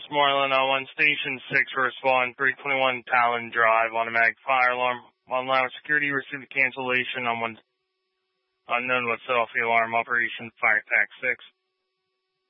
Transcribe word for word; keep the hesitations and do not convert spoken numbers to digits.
This Moreland on one station six respond three twenty-one Talon Drive automatic fire alarm. One line with security received a cancellation on one unknown what set off the alarm operation fire pack six.